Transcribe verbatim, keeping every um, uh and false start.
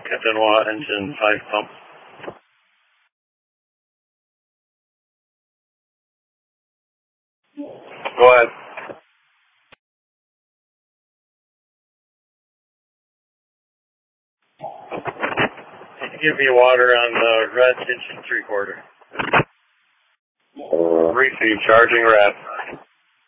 Captain Watt, engine five pump. Go ahead. Can you give me water on the red engine three quarter? Receive charging red.